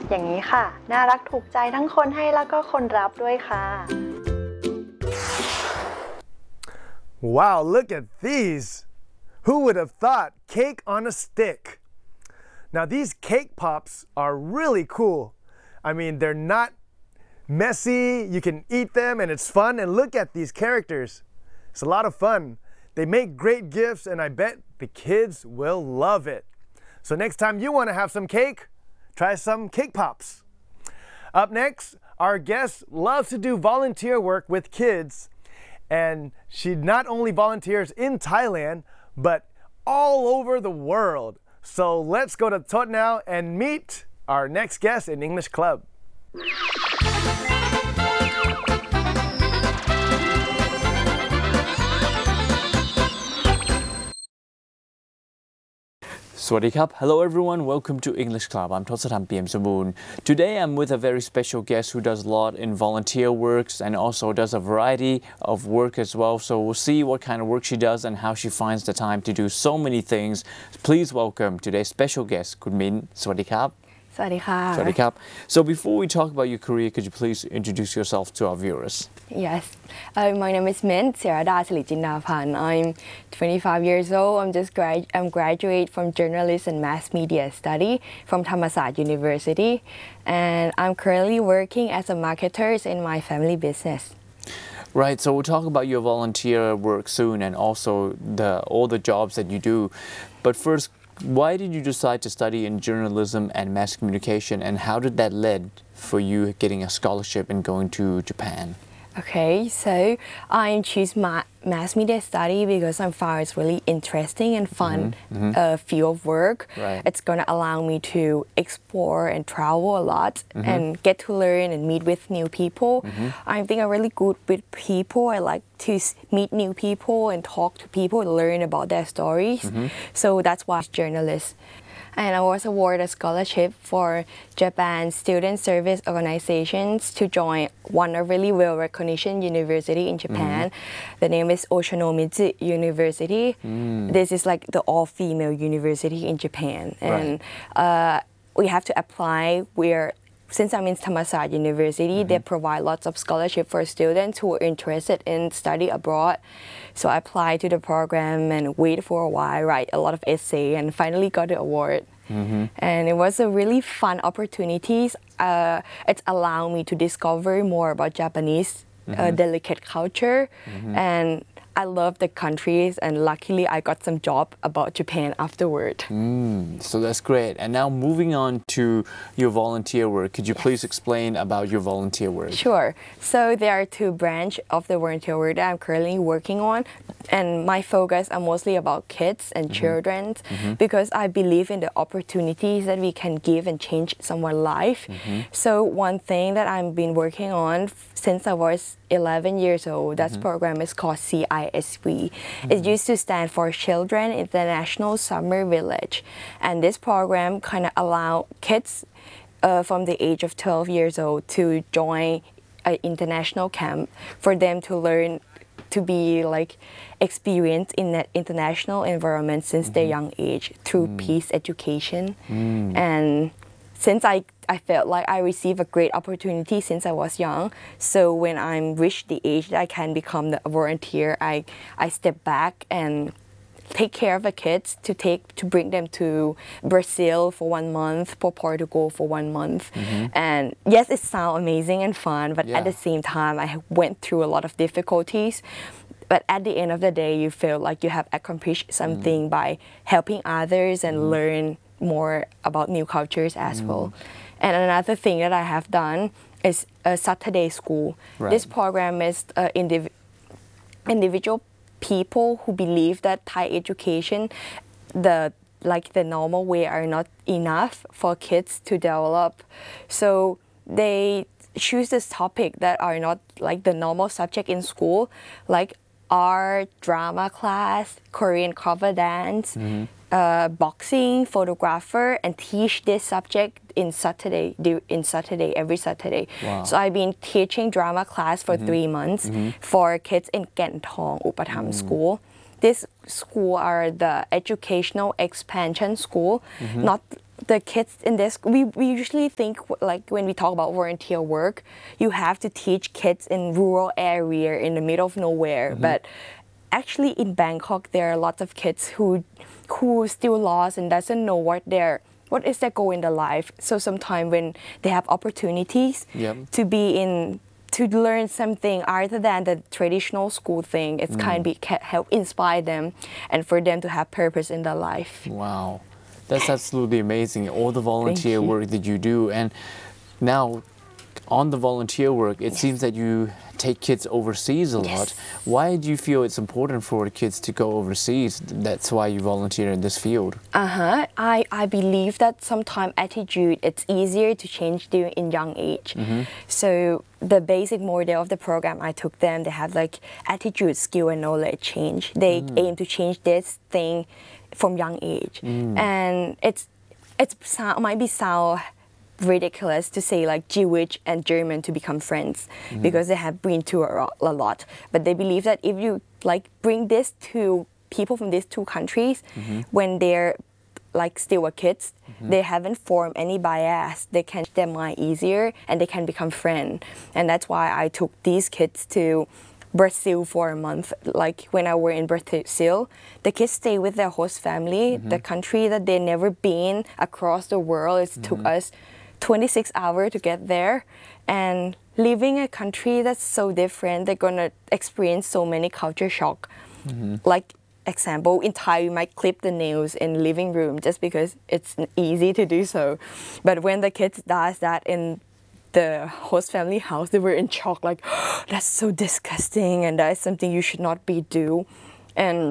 อย่างนี้ค่ะน่ารักถูกใจทั้งคนให้แล้วก็คนรับด้วยค่ะ Wow, look at these! Who would have thought cake on a stick? Now these cake pops are really cool. I mean, they're not messy, you can eat them and it's fun, and look at these characters. It's a lot of fun. They make great gifts and I bet the kids will love it. So next time you want to have some cake, try some cake pops. Up next, our guest loves to do volunteer work with kids, and she not only volunteers in Thailand, but all over the world. So let's go to Tot now and meet our next guest in English Club. สวัสดีครับ Hello everyone, welcome to English Club. I'm Tosatam PM Saboon. Today I'm with a very special guest who does a lot in volunteer works and also does a variety of work as well. So we'll see what kind of work she does and how she finds the time to do so many things. Please welcome today's special guest, Kun Min. สวัสดีครับสวัสดีค่ะสวัสดีครับ So before we talk about your career, could you please introduce yourself to our viewers? Yes, my name is Mint Sirada Silijindapan. I'm 25 years old. I'm graduate from journalism and mass media study from Thammasat University, and I'm currently working as a marketer in my family business. Right, so we'll talk about your volunteer work soon and also all the jobs that you do. But first, why did you decide to study in journalism and mass communication, and how did that lead for you getting a scholarship and going to Japan? Okay, so I choose mass media study because I found it's really interesting and fun field of work. Right. It's going to allow me to explore and travel a lot and get to learn and meet with new people. I think I'm really good with people. I like to meet new people and talk to people and learn about their stories. So that's why I'm a journalist. And I was awarded a scholarship for Japan Student Service Organizations to join one of really well-recognized university in Japan. The name is Ochanomizu University. This is like the all-female university in Japan. And we have to apply since I'm in Thammasat University, they provide lots of scholarship for students who are interested in study abroad. So I applied to the program and waited for a while, write a lot of essay, and finally got the award. And it was a really fun opportunity. It's allowed me to discover more about Japanese delicate culture, and I love the countries, and luckily I got some job about Japan afterward. So that's great. And now moving on to your volunteer work, could you please explain about your volunteer work? Sure. So there are two branches of the volunteer work that I'm currently working on, and my focus are mostly about kids and children because I believe in the opportunities that we can give and change someone's life. So one thing that I've been working on since I was 11 years old, that program is called CISV. It used to stand for Children International Summer Village. And this program kind of allow kids from the age of 12 years old to join an international camp for them to learn to be like experienced in that international environment since their young age through peace education. And since I felt like I received a great opportunity since I was young. So when I reached the age that I can become a volunteer, I step back and take care of the kids to bring them to Brazil for 1 month, for Portugal for 1 month. And yes, it sounds amazing and fun, but at the same time, I went through a lot of difficulties. But at the end of the day, you feel like you have accomplished something by helping others and learn more about new cultures as well. And another thing that I have done is a Saturday school. This program is individual people who believe that Thai education, the normal way are not enough for kids to develop. So they choose this topic that are not like the normal subject in school, like art, drama class, Korean cover dance, boxing, photographer, and teach this subject every Saturday. Wow. So I've been teaching drama class for 3 months for kids in Ken Thong Upatham School. This school are the educational expansion school, not the kids in this, we usually think like when we talk about volunteer work, you have to teach kids in rural area in the middle of nowhere. But actually in Bangkok, there are lots of kids who still lost and doesn't know what is their goal in their life. So sometimes when they have opportunities to be in, to learn something other than the traditional school thing, it's kind of help inspire them and for them to have purpose in their life. Wow, that's absolutely amazing. All the volunteer work that you do, and now on the volunteer work, it seems that you take kids overseas a lot. Why do you feel it's important for the kids to go overseas? That's why you volunteer in this field. I believe that sometimes attitude, it's easier to change in young age. So the basic model of the program I took them, they have like attitude, skill and knowledge change. They aim to change this thing from young age. And it might be sound ridiculous to say like Jewish and German to become friends because they have been through a lot. But they believe that if you like bring this to people from these two countries when they're like still kids, they haven't formed any bias. They can their mind easier and they can become friends. And that's why I took these kids to Brazil for a month. Like when I were in Brazil, the kids stay with their host family, the country that they never been across the world. It took us 26 hours to get there, and living a country that's so different, they're gonna experience so many culture shock. Like example, in Thai you might clip the nails in living room just because it's easy to do so, but when the kids does that in the host family house, they were in shock like, oh, that's so disgusting and that is something you should not be do. And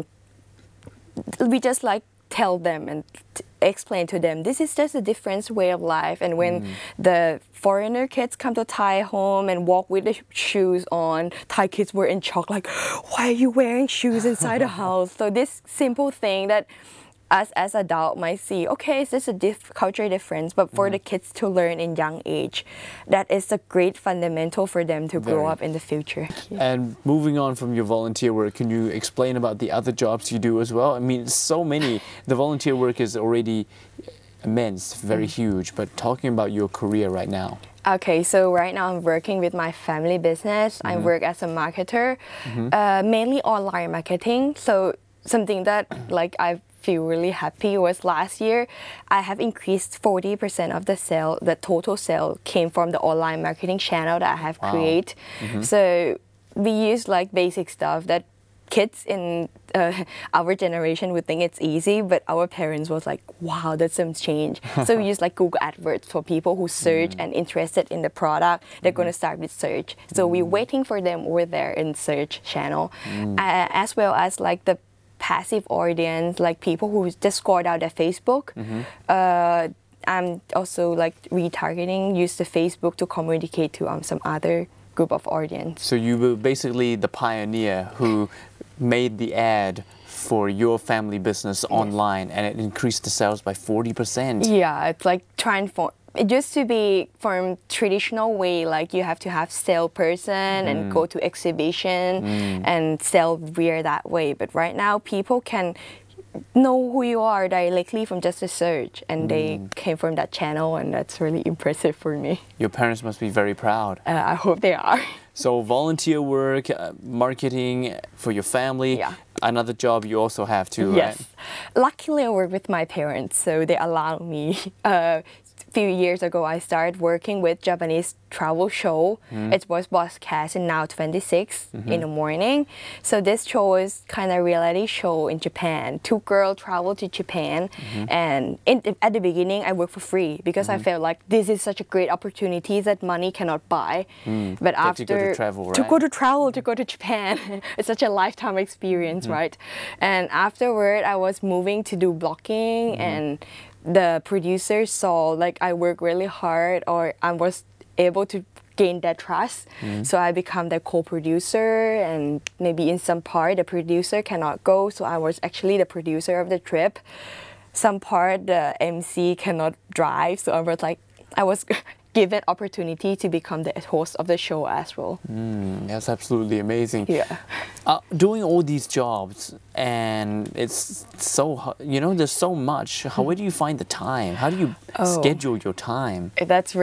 we just like tell them and explain to them this is just a different way of life. And when the foreigner kids come to Thai home and walk with the shoes on, Thai kids were in shock like, why are you wearing shoes inside the house? So this simple thing that us as adults might see, okay, it's just a culture difference, but for the kids to learn in young age, that is a great fundamental for them to grow up in the future. And moving on from your volunteer work, can you explain about the other jobs you do as well? I mean, so many. The volunteer work is already immense, very huge, but talking about your career right now. Okay, so right now I'm working with my family business. I work as a marketer, mainly online marketing. So something that like I feel really happy was last year I have increased 40% of the total sale came from the online marketing channel that I have created. So we use like basic stuff that kids in our generation would think it's easy, but our parents was like, wow, that's some change. So we use like Google AdWords for people who search and interested in the product. They're going to start with search. So we're waiting for them over there in search channel, as well as like the passive audience, like people who just scroll out their Facebook. I'm also like retargeting, use the Facebook to communicate to some other group of audience. So you were basically the pioneer who made the ad for your family business online, and it increased the sales by 40%. Yeah, it's like it used to be from traditional way, like you have to have salesperson and go to exhibition and sell beer that way. But right now, people can know who you are directly from just a search, and they came from that channel, and that's really impressive for me. Your parents must be very proud. I hope they are. So volunteer work, marketing for your family, another job you also have too, yes. right? Luckily, I work with my parents, so they allow me. Few years ago, I started working with Japanese travel show. It was broadcast in Now 26 in the morning. So this show is kind of reality show in Japan. Two girls travel to Japan, and at the beginning, I worked for free because I felt like this is such a great opportunity that money cannot buy. But after to go to travel, right? to go to Japan, it's such a lifetime experience, right? And afterward, I was moving to do blogging and the producer saw like I work really hard, or I was able to gain their trust. So I become the co-producer, and maybe in some part the producer cannot go, so I was actually the producer of the trip. Some part the MC cannot drive, so I was given opportunity to become the host of the show as well. That's absolutely amazing. Yeah. Doing all these jobs and it's so there's so much. Where do you find the time? How do you schedule your time? That's